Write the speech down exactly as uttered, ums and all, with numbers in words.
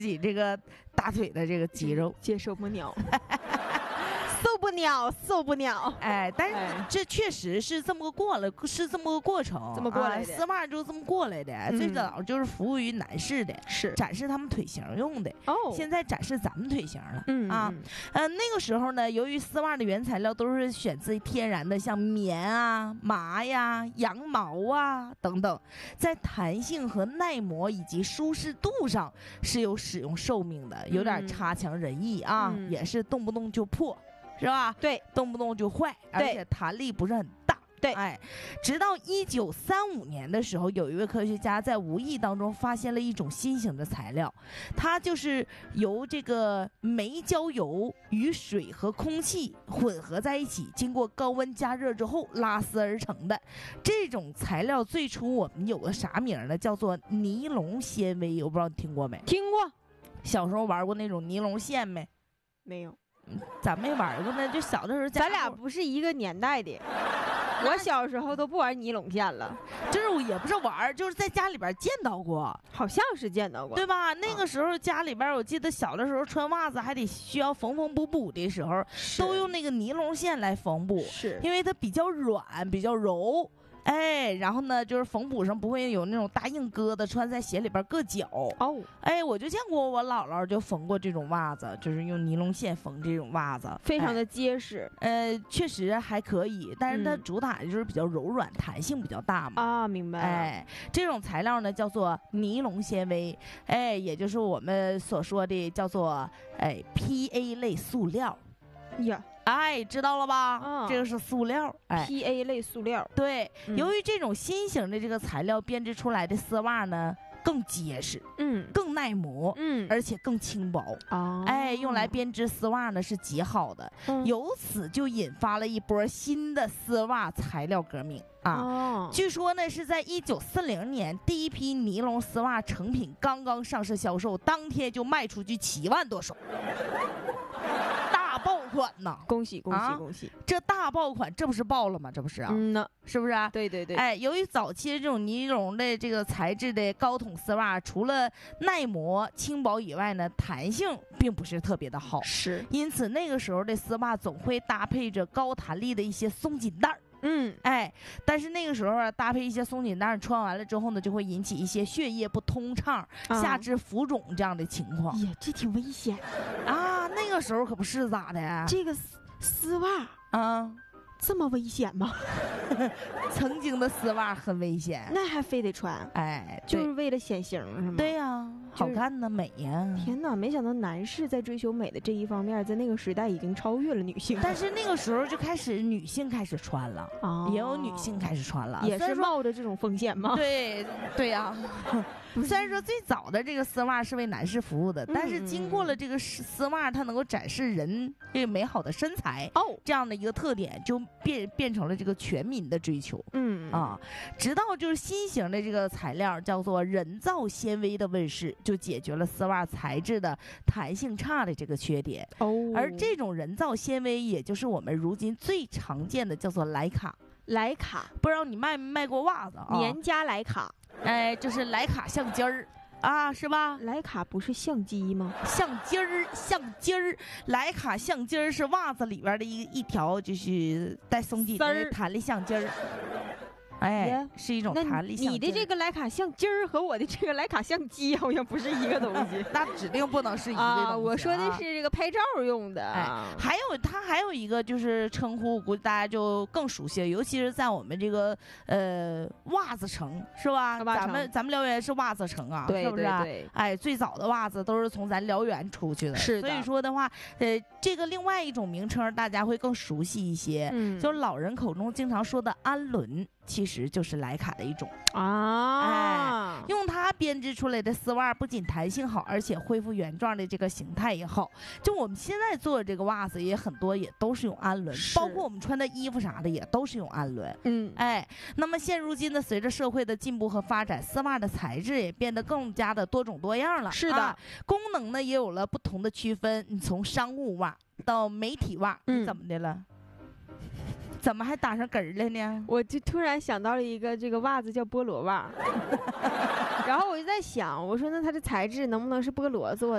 自己这个大腿的这个肌肉， 接受不了。受不了，受不了！ 哎，但是这确实是这么个过了，是这么个过程， 这么过来的。 丝袜就这么过来的， 嗯、 最早就是服务于男士的， 是展示他们腿型用的。 哦， 现在展示咱们腿型了。 嗯啊，呃，那个时候呢，由于丝袜的原材料都是选自天然的，像棉啊、麻呀、羊毛啊等等，在弹性和耐磨以及舒适度上是有使用寿命的，有点差强人意啊， 嗯、 也是动不动就破。是吧？ 对， 动不动就坏，而且弹力不是很大。 对， 哎，直到一九三五年的时候，有一位科学家在无意当中发现了一种新型的材料，它就是由这个煤焦油与水和空气混合在一起，经过高温加热之后拉丝而成的。这种材料最初我们有个啥名呢？叫做尼龙纤维，我不知道你听过没？ 听过。 小时候玩过那种尼龙线没？ 没有。 咱没玩过呢，就小的时候咱俩不是一个年代的。我小时候都不玩尼龙线了， 就是也不是玩，就是在家里边见到过， 好像是见到过， 对吧？那个时候家里边，我记得小的时候穿袜子还得需要缝缝补补的时候，都用那个尼龙线来缝补， 是因为它比较软，比较柔。哎，然后呢，就是缝补上不会有那种大硬疙瘩，穿在鞋里边硌脚。 哦， 哎，我就见过我姥姥就缝过这种袜子，就是用尼龙线缝这种袜子， 非常的结实。 哎、呃，确实还可以，但是它主打的就是比较柔软，嗯、弹性比较大嘛。 啊，明白了。 哎，这种材料呢叫做尼龙纤维，哎，也就是我们所说的叫做哎 P A 类塑料。 呀。 哎，知道了吧？ 嗯， 这个是塑料，哎 ，P A 类塑料。 对， 嗯、 由于这种新型的这个材料编织出来的丝袜呢，更结实， 嗯， 更耐磨， 嗯， 而且更轻薄。 哦， 哎，用来编织丝袜呢是极好的， 嗯、 由此就引发了一波新的丝袜材料革命啊！ 哦， 据说呢是在一九四零年，第一批尼龙丝袜成品刚刚上市销售，当天就卖出去七万多双。爆款呐！ 恭喜恭喜、啊、恭喜！ 这大爆款，这不是爆了吗？这不是啊？ 嗯呐， 是不是啊？ 对对对。 哎，由于早期这种尼龙的这个材质的高筒丝袜，除了耐磨、轻薄以外呢，弹性并不是特别的好。 是。 因此那个时候的丝袜总会搭配着高弹力的一些松紧带儿。 嗯， 哎，但是那个时候啊，搭配一些松紧带，穿完了之后呢，就会引起一些血液不通畅、啊、下肢浮肿这样的情况。 呀，这挺危险啊！那个时候可不是咋的呀？ 这个丝丝袜啊， 这么危险吗？ 曾经的丝袜很危险， 那还非得穿？ 哎， 就是为了显形是吗？ 对呀、啊，好看呢，美呀！ 天哪，没想到男士在追求美的这一方面，在那个时代已经超越了女性。 但是那个时候就开始女性开始穿了，哦、也有女性开始穿了， 也是冒着这种风险吗？ 对对呀、啊。虽然说最早的这个丝袜是为男士服务的，但是经过了这个丝袜，它能够展示人这个美好的身材哦， 这样的一个特点，就变变成了这个全民的追求。 嗯啊，直到就是新型的这个材料叫做人造纤维的问世，就解决了丝袜材质的弹性差的这个缺点。 哦， 而这种人造纤维，也就是我们如今最常见的叫做莱卡。 莱卡， 不知道你卖没卖过袜子啊？ 年加莱卡。 哎，就是莱卡相机儿啊，是吧？ 莱卡不是相机吗？ 相机儿，相机儿，莱卡相机儿是袜子里边的一一条，就是带松紧的弹力相机儿。哎，是一种弹力相机。 你的这个莱卡相机儿和我的这个莱卡相机好像不是一个东西， 那指定不能是一个东西、啊啊。我说的是这个拍照用的。 哎，还有它还有一个就是称呼，估计大家就更熟悉了，尤其是在我们这个呃袜子城是吧？咱们咱们辽源是袜子城啊， 对是不是、啊？ 对对。 哎，最早的袜子都是从咱辽源出去的， 是的。 所以说的话，呃，这个另外一种名称大家会更熟悉一些， 嗯， 就是老人口中经常说的氨纶。其实就是莱卡的一种啊， 哎，用它编织出来的丝袜不仅弹性好，而且恢复原状的这个形态也好。就我们现在做的这个袜子也很多，也都是用氨纶，包括我们穿的衣服啥的也都是用氨纶。 嗯， 哎，那么现如今的随着社会的进步和发展，丝袜的材质也变得更加的多种多样了。 是的， 啊、功能呢也有了不同的区分。你从商务袜到媒体袜， 嗯、 你怎么的了？怎么还打上根儿了呢？ 我就突然想到了一个这个袜子叫菠萝袜，然后我就在想，我说那它的材质能不能是菠萝做